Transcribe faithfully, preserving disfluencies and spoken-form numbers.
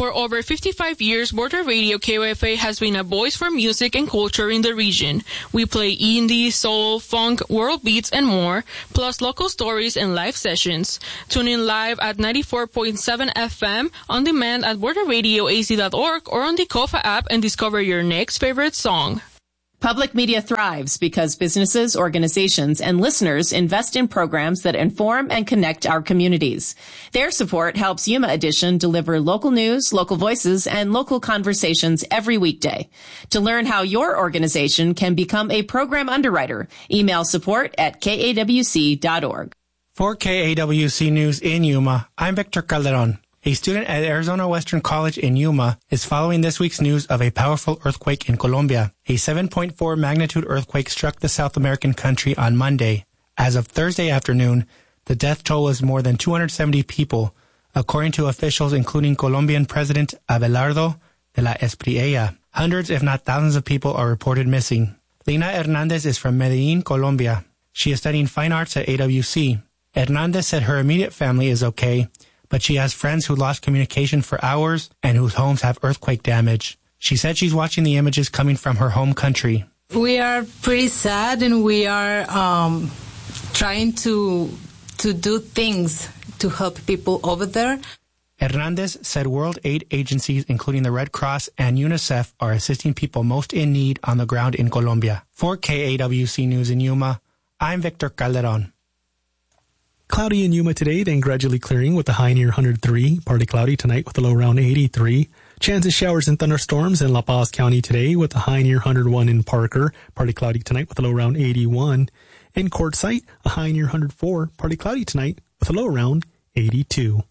For over fifty-five years, Border Radio K O F A has been a voice for music and culture in the region. We play indie, soul, funk, world beats, and more, plus local stories and live sessions. Tune in live at ninety-four point seven F M, on demand at border radio a z dot org, or on the Kofa app and discover your next favorite song. Public media thrives because businesses, organizations, and listeners invest in programs that inform and connect our communities. Their support helps Yuma Edition deliver local news, local voices, and local conversations every weekday. To learn how your organization can become a program underwriter, email support at k a w c dot org. For K A W C News in Yuma, I'm Victor Calderon. A student at Arizona Western College in Yuma is following this week's news of a powerful earthquake in Colombia. A seven point four magnitude earthquake struck the South American country on Monday. As of Thursday afternoon, the death toll was more than two hundred seventy people, according to officials including Colombian President Abelardo de la Espriella. Hundreds, if not thousands of people are reported missing. Lina Hernandez is from Medellin, Colombia. She is studying fine arts at A W C. Hernandez said her immediate family is okay, but she has friends who lost communication for hours and whose homes have earthquake damage. She said she's watching the images coming from her home country. We are pretty sad, and we are um, trying to to do things to help people over there. Hernandez said world aid agencies, including the Red Cross and UNICEF, are assisting people most in need on the ground in Colombia. For K A W C News in Yuma, I'm Victor Calderon. Cloudy in Yuma today, then gradually clearing with a high near one hundred three. Partly cloudy tonight with a low around eighty-three. Chance of showers and thunderstorms in La Paz County today with a high near one hundred one in Parker. Partly cloudy tonight with a low around eighty-one. In Quartzsite, a high near one hundred four. Partly cloudy tonight with a low around eighty-two.